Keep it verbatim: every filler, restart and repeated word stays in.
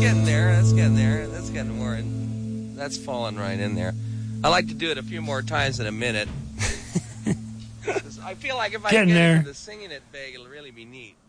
getting there. That's getting there. That's getting more. In, that's falling right in there. I like to do it a few more times in a minute. I feel like if I Getting get there. into the singing it big, it'll really be neat.